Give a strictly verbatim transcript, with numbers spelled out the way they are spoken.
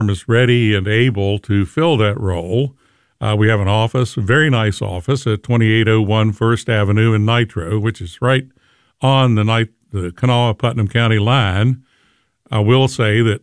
is ready and able to fill that role. Uh, we have an office, a very nice office at twenty-eight oh one First Avenue in Nitro, which is right on the, Nit- the Kanawha-Putnam County line. I will say that